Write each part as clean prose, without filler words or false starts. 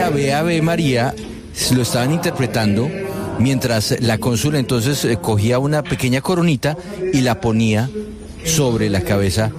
Ave Ave María lo estaban interpretando mientras la cónsula entonces cogía una pequeña coronita y la ponía sobre la cabeza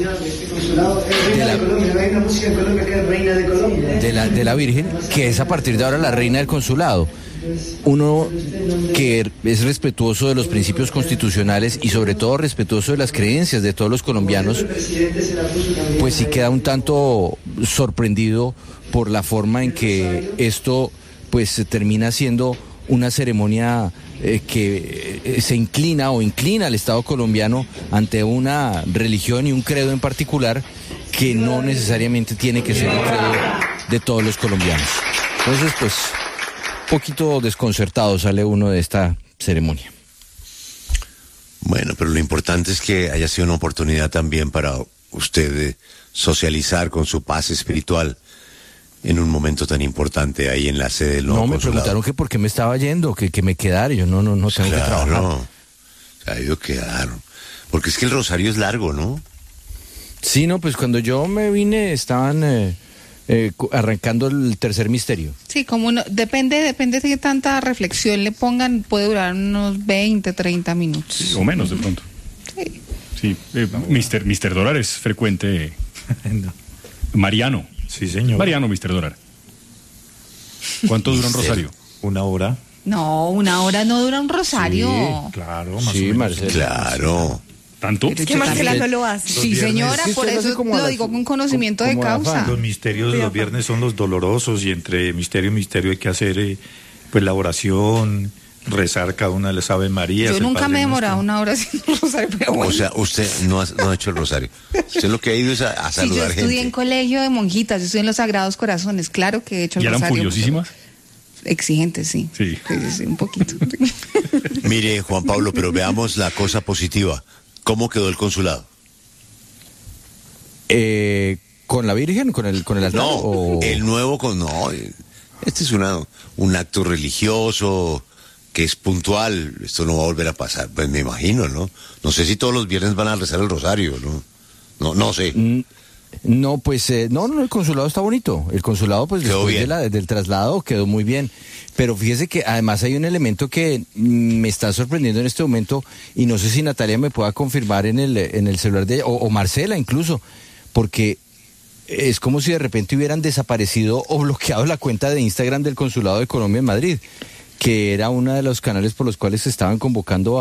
de la Virgen, que es a partir de ahora la reina del consulado. Uno que es respetuoso de los principios constitucionales y sobre todo respetuoso de las creencias de todos los colombianos, pues sí queda un tanto sorprendido por la forma en que esto pues termina siendo una ceremonia que se inclina al Estado colombiano ante una religión y un credo en particular que no necesariamente tiene que ser el credo de todos los colombianos. Entonces, pues, poquito desconcertado sale uno de esta ceremonia. Bueno, pero lo importante es que haya sido una oportunidad también para usted socializar con su paz espiritual en un momento tan importante ahí en la sede del nuevo consulado. Me preguntaron que por qué me estaba yendo, que me quedara, y yo no tengo que trabajar. No, se ha ido a quedar, porque es que el rosario es largo, ¿no? Sí, no, pues cuando yo me vine estaban arrancando el tercer misterio. Sí, como no, depende de qué tanta reflexión le pongan, puede durar unos 20, 30 minutos. Sí, o menos de pronto. Sí. Sí, Mr. Dólar es frecuente. No. Mariano. Sí, señor. Mariano, Mr. Dólar. ¿Cuánto dura un rosario? 1 hora. No, 1 hora no dura un rosario. Sí, claro, más Sí, o menos. Marcela. Claro. ¿Tanto? Pero Es que Marcela no lo hace. Sí, señora, Es que por usted lo hace eso como a lo las- digo con conocimiento de como de causa. afán. Los misterios de los viernes son los dolorosos y entre misterio y misterio hay que hacer pues la oración, rezar cada una de las Ave Marías. Yo el nunca Padre me he demorado Nuestro. 1 hora haciendo rosario, pero bueno. O sea, usted no ha hecho el rosario. Usted lo que ha ido es a Sí, yo saludar estudié en gente. colegio de monjitas, yo estudié en los Sagrados Corazones, claro que he hecho el ¿Y eran rosario. curiosísimas? Exigentes, sí. Sí. Sí, un poquito. Mire, Juan Pablo, pero veamos la cosa positiva. ¿Cómo quedó el consulado? ¿Con la Virgen? ¿Con el altar? No, o... el nuevo este es un acto religioso que es puntual. Esto no va a volver a pasar, pues me imagino, ¿no? No sé si todos los viernes van a rezar el rosario, ¿no? No sé. No, pues, no, el consulado está bonito. El consulado, pues, Quedó después bien. del traslado quedó muy bien. Pero fíjese que además hay un elemento que me está sorprendiendo en este momento, y no sé si Natalia me pueda confirmar en el celular de ella, o Marcela incluso, porque es como si de repente hubieran desaparecido o bloqueado la cuenta de Instagram del Consulado de Colombia en Madrid, que era uno de los canales por los cuales se estaban convocando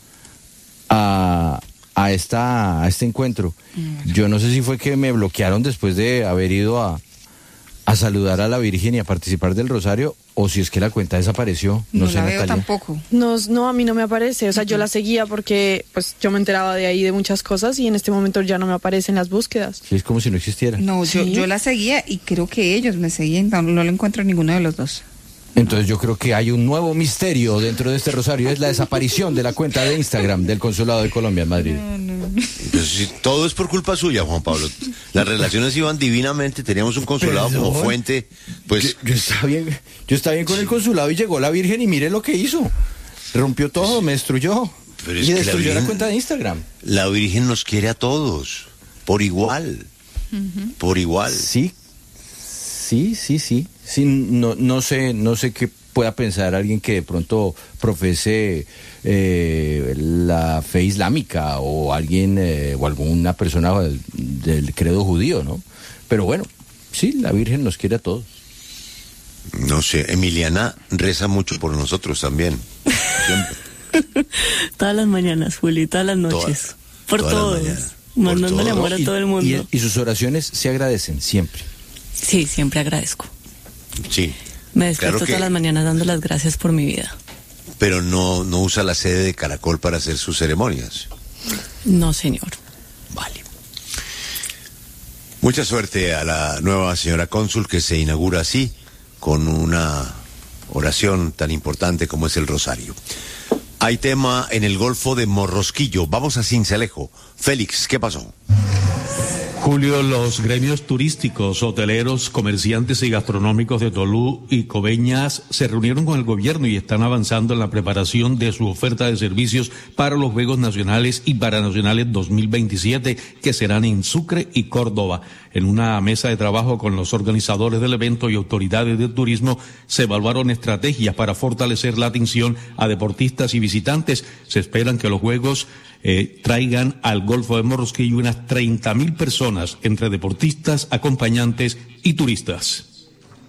a este encuentro. Yo no sé si fue que me bloquearon después de haber ido a saludar a la Virgen y a participar del rosario, o si es que la cuenta desapareció. No sé, la veo Natalia. tampoco. No, a mí no me aparece. O sea, yo la seguía porque pues yo me enteraba de ahí de muchas cosas y en este momento ya no me aparecen las búsquedas. Sí, es como si no existiera. No, Sí. yo la seguía y creo que ellos me seguían, no lo encuentro en ninguno de los dos. Entonces yo creo que hay un nuevo misterio dentro de este rosario, es la desaparición de la cuenta de Instagram del Consulado de Colombia en Madrid. Entonces, sí, todo es por culpa suya, Juan Pablo. Las relaciones iban divinamente, teníamos un consulado como Perdón. fuente, pues... Yo estaba bien con el consulado y llegó la Virgen y mire lo que hizo. Rompió todo, me destruyó. Pero es Y que destruyó la Virgen- cuenta de Instagram. La Virgen nos quiere a todos, por igual. Por igual. Sí. Sí, no sé qué pueda pensar alguien que de pronto profese la fe islámica o alguien o alguna persona del credo judío, ¿no? Pero bueno, sí, la Virgen nos quiere a todos. No sé, Emiliana reza mucho por nosotros también. Siempre. Todas las mañanas, Juli, todas las noches. Por todas las todos. mañanas. Mandándole Por amor a Y- todo el mundo. Y sus oraciones se agradecen siempre. Sí, siempre agradezco. Sí. Me despierto Claro que- todas las mañanas dando las gracias por mi vida. Pero no usa la sede de Caracol para hacer sus ceremonias. No, señor. Vale. Mucha suerte a la nueva señora cónsul que se inaugura así, con una oración tan importante como es el rosario. Hay tema en el Golfo de Morrosquillo. Vamos a Sincelejo. Félix, ¿qué pasó? Julio, los gremios turísticos, hoteleros, comerciantes y gastronómicos de Tolú y Coveñas se reunieron con el gobierno y están avanzando en la preparación de su oferta de servicios para los Juegos Nacionales y Paranacionales 2027, que serán en Sucre y Córdoba. En una mesa de trabajo con los organizadores del evento y autoridades de turismo se evaluaron estrategias para fortalecer la atención a deportistas y visitantes. Se esperan que los Juegos traigan al Golfo de Morrosquillo unas 30.000 personas entre deportistas, acompañantes y turistas.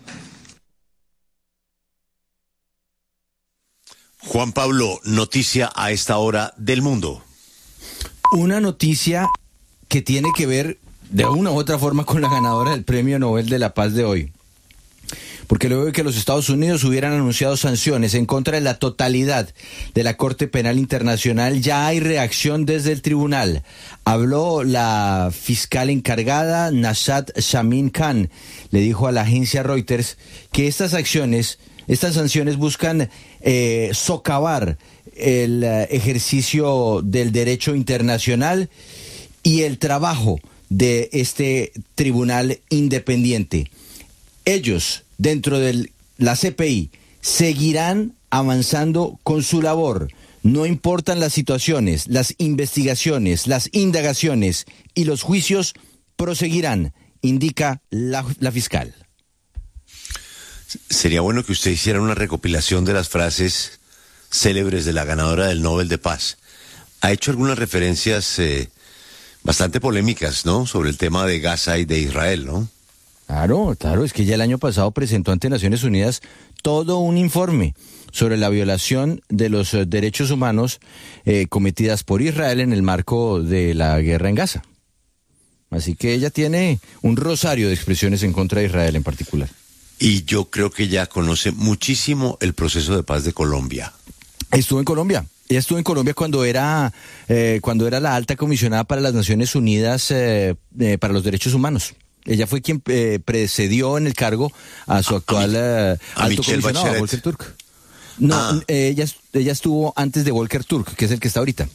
Juan Pablo, noticia a esta hora del mundo. Una noticia que tiene que ver de una u otra forma con la ganadora del Premio Nobel de la Paz de hoy. Porque luego de que los Estados Unidos hubieran anunciado sanciones en contra de la totalidad de la Corte Penal Internacional, ya hay reacción desde el tribunal. Habló la fiscal encargada, Nashat Shamin Khan. Le dijo a la agencia Reuters que estas sanciones buscan socavar el ejercicio del derecho internacional y el trabajo de este tribunal independiente. Ellos, dentro de la CPI, seguirán avanzando con su labor. No importan las situaciones, las investigaciones, las indagaciones y los juicios proseguirán, indica la fiscal. Sería bueno que usted hiciera una recopilación de las frases célebres de la ganadora del Nobel de Paz. Ha hecho algunas referencias bastante polémicas, ¿no?, sobre el tema de Gaza y de Israel, ¿no? Claro, es que ya el año pasado presentó ante Naciones Unidas todo un informe sobre la violación de los derechos humanos cometidas por Israel en el marco de la guerra en Gaza. Así que ella tiene un rosario de expresiones en contra de Israel en particular. Y yo creo que ella conoce muchísimo el proceso de paz de Colombia. Estuvo en Colombia. Ella estuvo en Colombia cuando era la alta comisionada para las Naciones Unidas para los Derechos Humanos. Ella fue quien precedió en el cargo a su actual alto comisionado, a Volker Turk. No, ella estuvo antes de Volker Turk, que es el que está ahorita.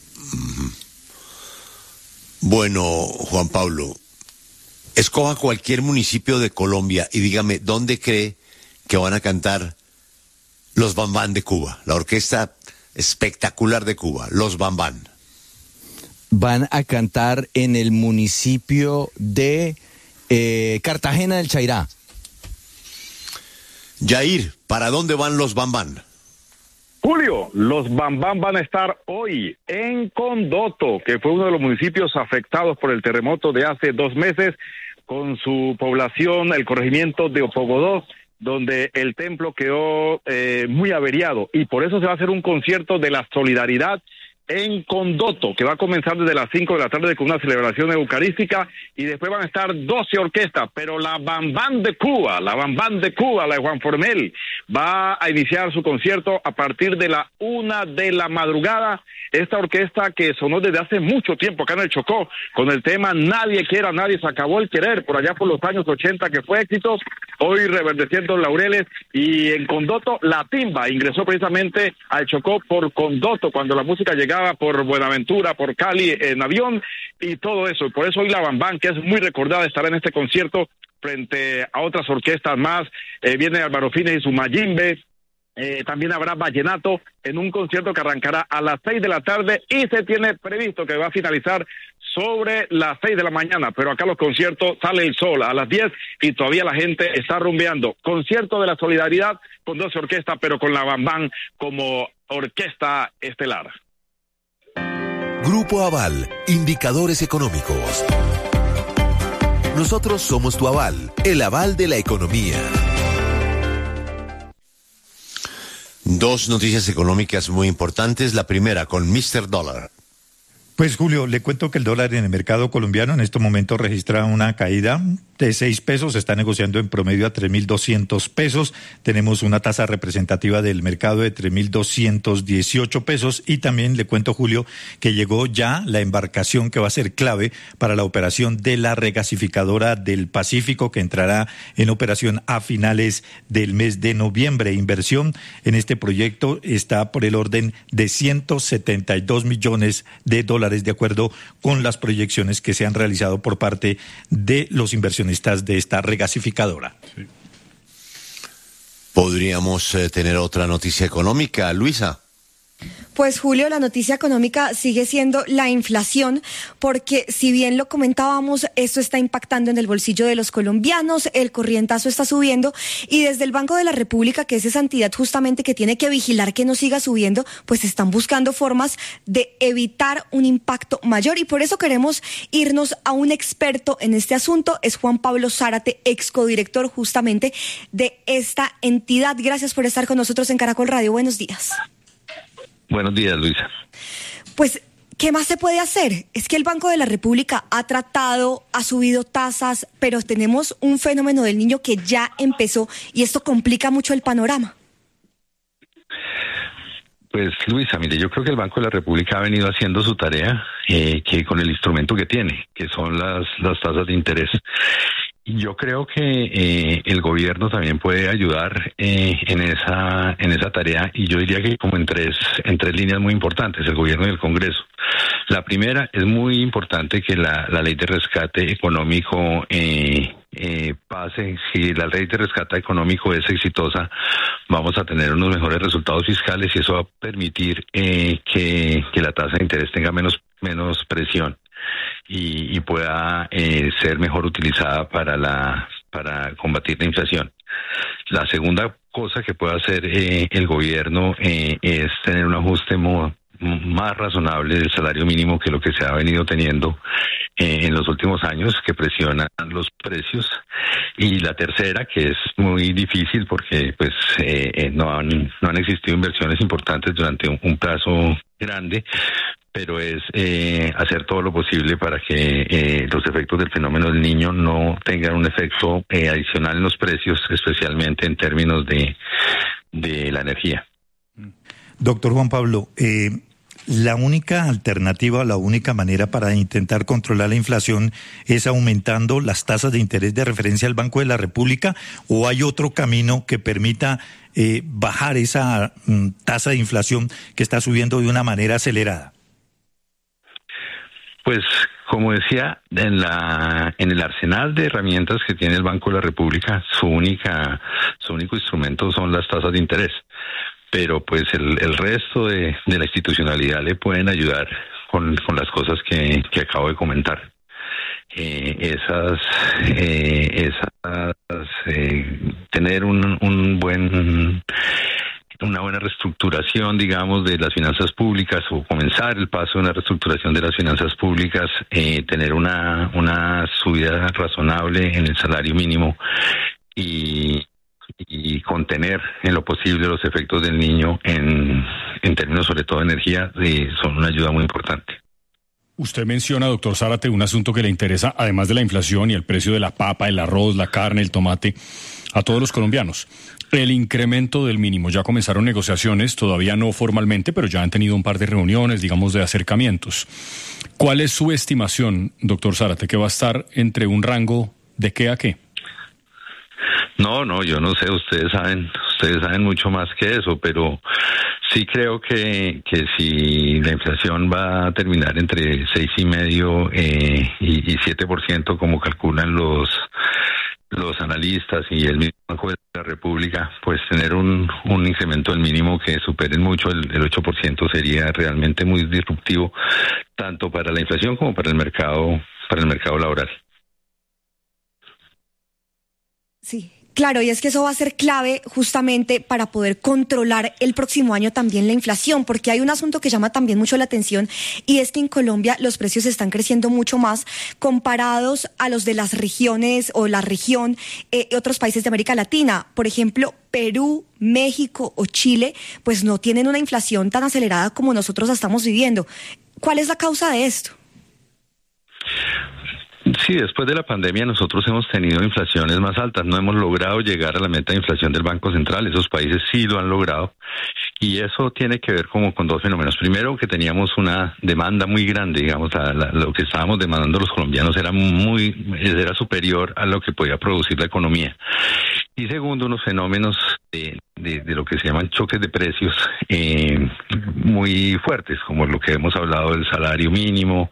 Bueno, Juan Pablo, escoja cualquier municipio de Colombia y dígame dónde cree que van a cantar los Bambán de Cuba, la orquesta espectacular de Cuba, los Bambán. Van a cantar en el municipio de Cartagena del Chairá. Yair, ¿para dónde van los Bambán? Julio, los Bambán van a estar hoy en Condoto, que fue uno de los municipios afectados por el terremoto de hace 2 meses, con su población, el corregimiento de Opogodó, donde el templo quedó muy averiado, y por eso se va a hacer un concierto de la solidaridad en Condoto, que va a comenzar desde las 5 de la tarde con una celebración eucarística, y después van a estar 12 orquestas, pero la Bambán de Cuba, la de Juan Formel, va a iniciar su concierto a partir de la 1 de la madrugada. Esta orquesta que sonó desde hace mucho tiempo acá en el Chocó, con el tema Nadie quiere a nadie, se acabó el querer, por allá por los años 80, que fue éxito, hoy reverdeciendo laureles. Y en Condoto, la timba ingresó precisamente al Chocó por Condoto, cuando la música llegaba por Buenaventura, por Cali, en avión, y todo eso. Por eso hoy la Bambán, que es muy recordada, estará en este concierto frente a otras orquestas más. Viene Álvaro Fines y su Mayimbe. También habrá vallenato en un concierto que arrancará a las 6 de la tarde y se tiene previsto que va a finalizar sobre las 6 de la mañana, pero acá los conciertos sale el sol a las 10 y todavía la gente está rumbeando. Concierto de la solidaridad con 12 orquestas, pero con la Bambán como orquesta estelar. Grupo Aval, indicadores económicos. Nosotros somos tu aval, el aval de la economía. 2 noticias económicas muy importantes. La primera con Mr. Dólar. Pues Julio, le cuento que el dólar en el mercado colombiano en este momento registra una caída de 6 pesos, se está negociando en promedio a 3.200 pesos. Tenemos una tasa representativa del mercado de 3.218 pesos y también le cuento, Julio, que llegó ya la embarcación que va a ser clave para la operación de la regasificadora del Pacífico, que entrará en operación a finales del mes de noviembre. Inversión en este proyecto está por el orden de $172 millones de acuerdo con las proyecciones que se han realizado por parte de los inversionistas de esta regasificadora. Sí. ¿Podríamos tener otra noticia económica, Luisa? Pues Julio, la noticia económica sigue siendo la inflación, porque si bien lo comentábamos, esto está impactando en el bolsillo de los colombianos, el corrientazo está subiendo y desde el Banco de la República, que es esa entidad justamente que tiene que vigilar que no siga subiendo, pues están buscando formas de evitar un impacto mayor y por eso queremos irnos a un experto en este asunto, es Juan Pablo Zárate, excodirector justamente de esta entidad. Gracias por estar con nosotros en Caracol Radio. Buenos días. Buenos días, Luisa. Pues, ¿qué más se puede hacer? Es que el Banco de la República ha subido tasas, pero tenemos un fenómeno del niño que ya empezó y esto complica mucho el panorama. Pues, Luisa, mire, yo creo que el Banco de la República ha venido haciendo su tarea que con el instrumento que tiene, que son las tasas de interés. Yo creo que el gobierno también puede ayudar en esa tarea y yo diría que como en tres líneas muy importantes, el gobierno y el Congreso. La primera, es muy importante que la ley de rescate económico pase. Si la ley de rescate económico es exitosa, vamos a tener unos mejores resultados fiscales y eso va a permitir que la tasa de interés tenga menos presión y pueda ser mejor utilizada para combatir la inflación. La segunda cosa que puede hacer el gobierno es tener un ajuste más razonable del salario mínimo que lo que se ha venido teniendo en los últimos años, que presiona los precios. Y la tercera, que es muy difícil porque pues no han existido inversiones importantes durante un plazo grande, pero es hacer todo lo posible para que los efectos del fenómeno del niño no tengan un efecto adicional en los precios, especialmente en términos de la energía. Doctor Juan Pablo, la única alternativa, la única manera para intentar controlar la inflación es aumentando las tasas de interés de referencia del Banco de la República, ¿o hay otro camino que permita bajar esa tasa de inflación que está subiendo de una manera acelerada? Pues, como decía, en el arsenal de herramientas que tiene el Banco de la República, su único instrumento son las tasas de interés. Pero pues el resto de la institucionalidad le pueden ayudar con las cosas que acabo de comentar. Tener una buena reestructuración, digamos, de las finanzas públicas, o comenzar el paso de una reestructuración de las finanzas públicas, tener una subida razonable en el salario mínimo y contener en lo posible los efectos del niño en términos sobre todo de energía, son una ayuda muy importante. Usted menciona, doctor Zárate, un asunto que le interesa, además de la inflación y el precio de la papa, el arroz, la carne, el tomate, a todos los colombianos. El incremento del mínimo. Ya comenzaron negociaciones, todavía no formalmente, pero ya han tenido un par de reuniones, digamos, de acercamientos. ¿Cuál es su estimación, doctor Zárate, que va a estar entre un rango de qué a qué? No, yo no sé, ustedes saben mucho más que eso, pero sí creo que si la inflación va a terminar entre 6,5% y 7%, como calculan los analistas y el mismo Banco de la República, pues tener un incremento del mínimo que supere mucho el 8% sería realmente muy disruptivo, tanto para la inflación como para el mercado laboral. Sí. Claro, y es que eso va a ser clave justamente para poder controlar el próximo año también la inflación, porque hay un asunto que llama también mucho la atención y es que en Colombia los precios están creciendo mucho más comparados a los de las regiones o la región otros países de América Latina. Por ejemplo, Perú, México o Chile, pues no tienen una inflación tan acelerada como nosotros la estamos viviendo. ¿Cuál es la causa de esto? Sí, después de la pandemia nosotros hemos tenido inflaciones más altas, no hemos logrado llegar a la meta de inflación del Banco Central, esos países sí lo han logrado, y eso tiene que ver como con dos fenómenos. Primero, que teníamos una demanda muy grande, digamos, lo que estábamos demandando los colombianos era superior a lo que podía producir la economía. Y segundo, unos fenómenos de lo que se llaman choques de precios muy fuertes, como lo que hemos hablado del salario mínimo,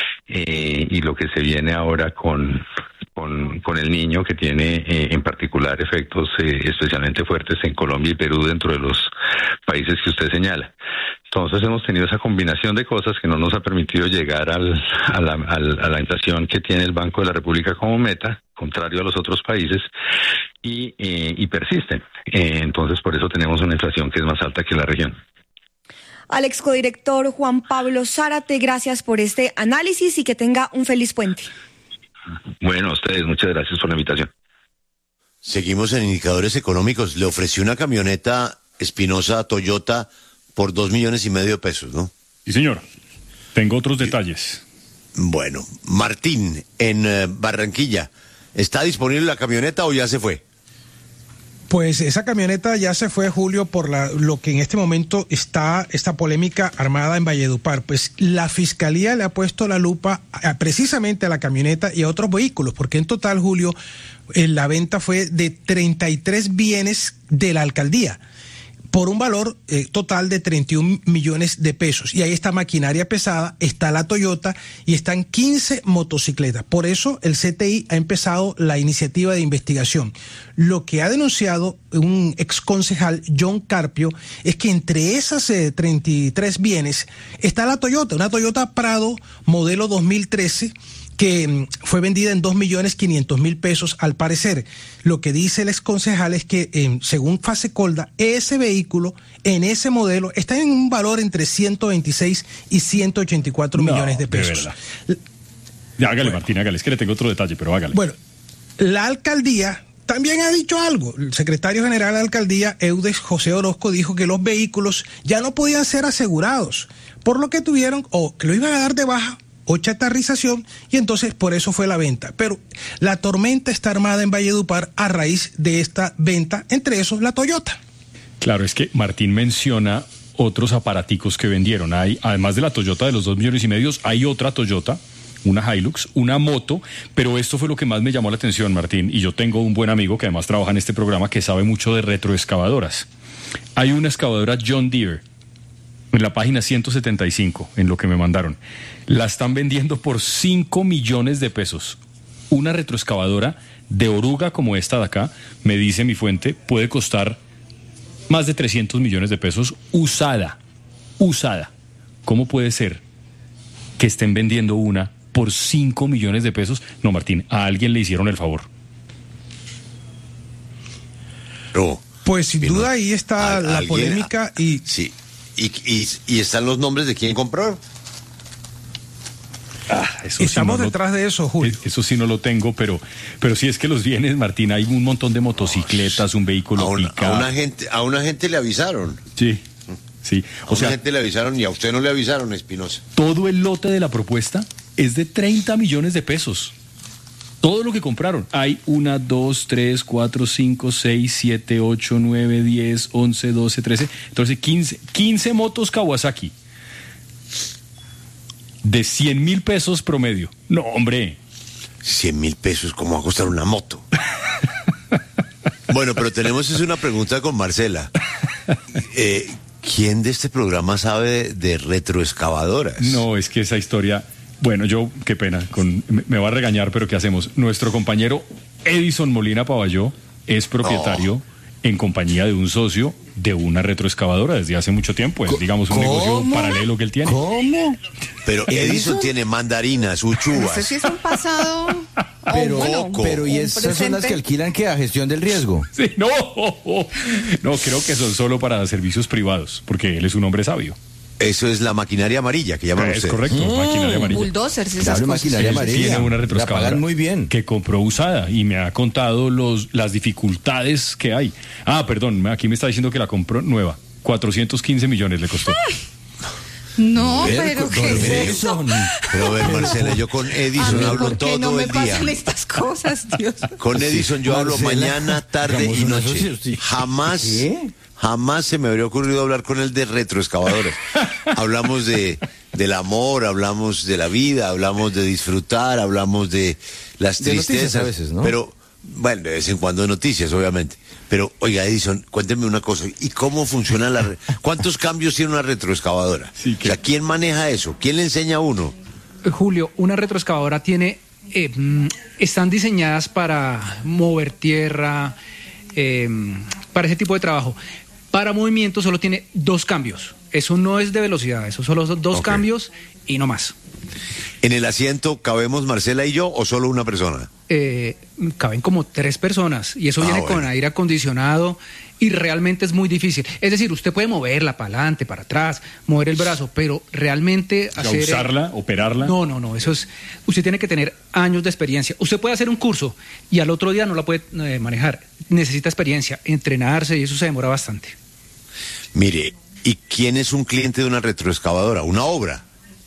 y lo que se viene ahora con el niño, que tiene en particular efectos especialmente fuertes en Colombia y Perú, dentro de los países que usted señala. Entonces hemos tenido esa combinación de cosas que no nos ha permitido llegar a la inflación que tiene el Banco de la República como meta, contrario a los otros países, y persisten. Entonces por eso tenemos una inflación que es más alta que la región. Al excodirector Juan Pablo Zárate, gracias por este análisis y que tenga un feliz puente. Bueno, a ustedes, muchas gracias por la invitación. Seguimos en indicadores económicos. Le ofreció una camioneta Espinosa a Toyota por 2,5 millones de pesos, ¿no? Sí, señor. Tengo otros detalles. Bueno, Martín, en Barranquilla, ¿está disponible la camioneta o ya se fue? Pues esa camioneta ya se fue, Julio, por lo que en este momento está esta polémica armada en Valledupar. Pues la Fiscalía le ha puesto la lupa precisamente a la camioneta y a otros vehículos, porque en total, Julio, la venta fue de 33 bienes de la alcaldía, por un valor total de 31 millones de pesos. Y ahí está maquinaria pesada, está la Toyota y están 15 motocicletas. Por eso el CTI ha empezado la iniciativa de investigación. Lo que ha denunciado un exconcejal, John Carpio, es que entre esas 33 bienes está la Toyota, una Toyota Prado modelo 2013, que fue vendida en 2.500.000 pesos al parecer. Lo que dice el exconcejal es que, según Fasecolda, ese vehículo, en ese modelo, está en un valor entre 126 y 184 millones de pesos. Hágale, bueno, Martín, hágale, es que le tengo otro detalle, pero hágale. Bueno, la alcaldía también ha dicho algo. El secretario general de la alcaldía, Eudes José Orozco, dijo que los vehículos ya no podían ser asegurados, por lo que tuvieron, o que lo iban a dar de baja, o chatarrización, y entonces por eso fue la venta. Pero la tormenta está armada en Valledupar a raíz de esta venta, entre esos la Toyota. Claro, es que Martín menciona otros aparaticos que vendieron. Hay, además de la Toyota de los 2,5 millones, hay otra Toyota, una Hilux, una moto, pero esto fue lo que más me llamó la atención, Martín, y yo tengo un buen amigo que además trabaja en este programa que sabe mucho de retroexcavadoras. Hay una excavadora John Deere en la página 175, en lo que me mandaron. La están vendiendo por 5 millones de pesos. Una retroexcavadora de oruga como esta de acá, me dice mi fuente, puede costar más de 300 millones de pesos usada. ¿Cómo puede ser que estén vendiendo una por 5 millones de pesos? No, Martín, a alguien le hicieron el favor. No. Pues sin duda ahí está la polémica y... Sí. ¿Y están los nombres de quién compró? Estamos detrás de eso, Julio. Eso sí no lo tengo, pero sí es que los bienes, Martín, hay un montón de motocicletas, un vehículo pickup. A una gente le avisaron. Sí. A una gente le avisaron y a usted no le avisaron, Espinosa. Todo el lote de la propuesta es de 30 millones de pesos. Todo lo que compraron. Hay 1, 2, 3, 4, 5, 6, 7, 8, 9, 10, 11, 12, 13, entonces 15 motos Kawasaki. De 100,000 pesos promedio. No, hombre. 100,000 pesos, ¿cómo va a costar una moto? Bueno, pero tenemos una pregunta con Marcela. ¿Quién de este programa sabe de retroexcavadoras? No, es que esa historia... Bueno, yo, qué pena, me va a regañar, pero ¿qué hacemos? Nuestro compañero Edison Molina Pavalló es propietario en compañía de un socio de una retroexcavadora desde hace mucho tiempo. Es, digamos, un negocio paralelo que él tiene. ¿Cómo? Pero Edison tiene mandarinas, uchuvas. Ese sí es un pasado. Pero ¿y esas son las que alquilan que a gestión del riesgo? Sí, no, creo que son solo para servicios privados, porque él es un hombre sabio. Eso es la maquinaria amarilla que llaman ustedes. Es correcto, maquinaria amarilla. Bulldozers, esas cosas. Maquinaria amarilla. Tiene una retroexcavadora muy bien. Que compró usada y me ha contado las dificultades que hay. Perdón, aquí me está diciendo que la compró nueva. 415 millones le costó. No, pero ¿qué es eso? Pero a ver, Marcela, yo con Edison hablo todo no me el día. pasan estas cosas, Dios? Con Edison yo hablo mañana, tarde y noche. Jamás se me habría ocurrido hablar con él de retroexcavadoras. Hablamos del amor, hablamos de la vida, hablamos de disfrutar, hablamos de las tristezas. A veces, ¿no? Pero, bueno, de vez en cuando noticias, obviamente. Pero, oiga, Edison, cuénteme una cosa. ¿Y cómo funciona cuántos cambios tiene una retroexcavadora? Sí, o sea, ¿quién maneja eso? ¿Quién le enseña a uno? Julio, una retroexcavadora tiene... están diseñadas para mover tierra, para ese tipo de trabajo. Para movimiento solo tiene 2 cambios. Eso no es de velocidad, eso solo son 2 cambios y no más. ¿En el asiento cabemos Marcela y yo o solo una persona? Caben como 3 personas y eso viene con aire acondicionado y realmente es muy difícil. Es decir, usted puede moverla para adelante, para atrás, mover el brazo, pero realmente hacer... ¿Usarla, operarla? No, eso es... Usted tiene que tener años de experiencia. Usted puede hacer un curso y al otro día no la puede manejar. Necesita experiencia, entrenarse y eso se demora bastante. Mire, ¿y quién es un cliente de una retroexcavadora? ¿Una obra?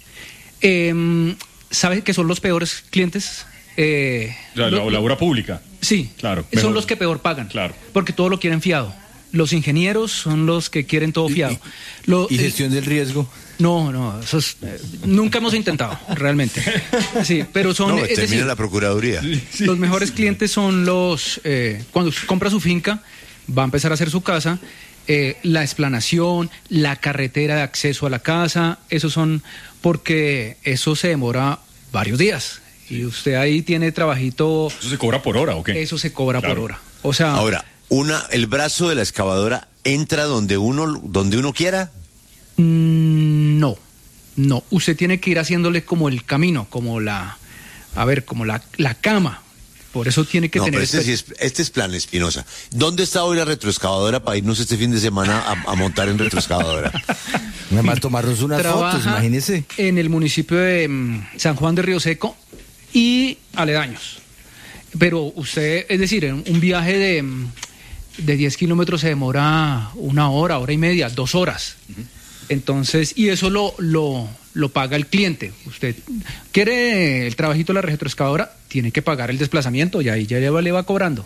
¿Sabe que son los peores clientes? La obra pública. Sí, claro. Son los que peor pagan. Claro. Porque todo lo quieren fiado. Los ingenieros son los que quieren todo fiado. ¿Y gestión del riesgo? No, eso es, nunca hemos intentado, realmente. Sí, pero son... No, termina la Procuraduría. Sí. Los mejores clientes son los... cuando usted compra su finca, va a empezar a hacer su casa, la explanación, la carretera de acceso a la casa, esos son... Porque eso se demora varios días. Y usted ahí tiene trabajito... ¿Eso se cobra por hora o qué? Eso se cobra por hora. O sea... Ahora, ¿el brazo de la excavadora entra donde uno quiera? No. Usted tiene que ir haciéndole como el camino, como la cama. Por eso tiene que tener... Pero este es plan Espinosa. ¿Dónde está hoy la retroexcavadora para irnos este fin de semana a montar en retroexcavadora? Nada más tomarnos unas fotos, imagínese. En el municipio de San Juan de Río Seco y aledaños. Pero usted, es decir, en un viaje de 10 kilómetros se demora 1 hora, 1 hora y media, 2 horas. Entonces, y eso lo paga el cliente. Usted quiere el trabajito de la retroexcavadora, tiene que pagar el desplazamiento y ahí ya le va cobrando.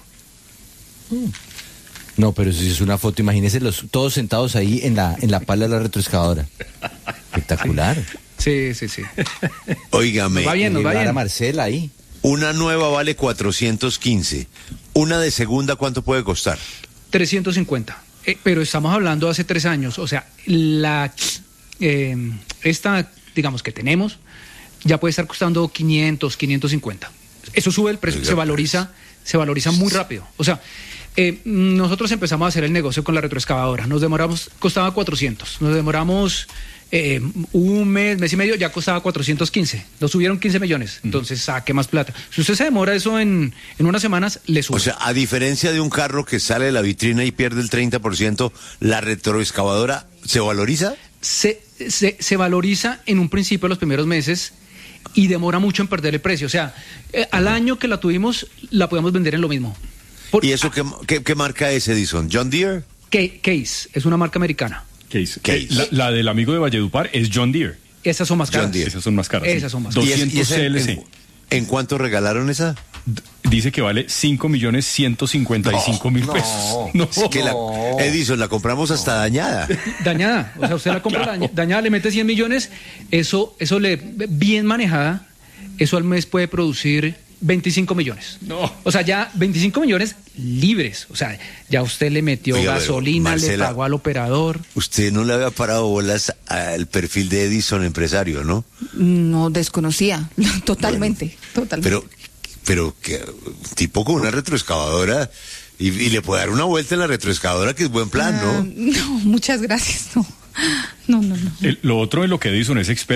No, pero si es una foto, imagínense todos sentados ahí en la pala de la retroexcavadora. Espectacular. Sí. Óigame. Nos va bien. A Marcela ahí. Una nueva vale 415. Una de segunda, ¿cuánto puede costar? 350. Pero estamos hablando de hace 3 años. O sea, esta, digamos, que tenemos, ya puede estar costando 500, 550. Eso sube el precio, se valoriza muy rápido. O sea, nosotros empezamos a hacer el negocio con la retroexcavadora. Costaba 400. Nos demoramos un mes y medio, ya costaba 415. Nos subieron 15 millones. Entonces, saque más plata. Si usted se demora eso en unas semanas, le sube. O sea, a diferencia de un carro que sale de la vitrina y pierde el 30%, ¿la retroexcavadora se valoriza? Se valoriza en un principio los primeros meses y demora mucho en perder el precio. O sea, al año que la tuvimos, la podemos vender en lo mismo. ¿Y eso qué marca es, Edison? ¿John Deere? Case, es una marca americana. Case. La del amigo de Valledupar es John Deere. Esas son más caras. Esas son más caras. Esas son más caras. 200 CLC. ¿En cuánto regalaron esa? Dice que vale 5.155.000 pesos. No. Es que Edison, la compramos hasta dañada. Dañada. O sea, usted la compra dañada, le mete 100 millones. Eso bien manejada, eso al mes puede producir 25 millones. No. O sea, ya 25 millones libres. O sea, ya usted le metió gasolina, Marcela, le pagó al operador. Usted no le había parado bolas al perfil de Edison empresario, ¿no? No, desconocía. Totalmente. Pero que tipo con una retroexcavadora y le puede dar una vuelta en la retroexcavadora, que es buen plan, ¿no? No, muchas gracias. No. Lo otro de lo que Edison es experto